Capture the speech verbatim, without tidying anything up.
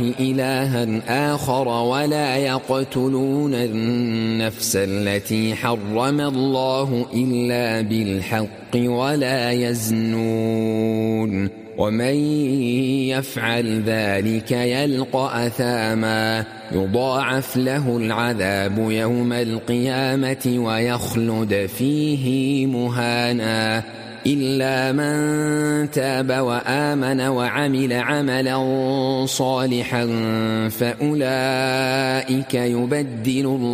إلها آخر ولا يقتلون النفس التي حرم الله إلا بالحق ولا يزنون ومن يفعل ذلك يلقى أثاما يضاعف له العذاب يوم القيامة ويخلد فيه مهانا إلا من تاب وآمن وعمل عملا صالحا فأولئك يبدل الله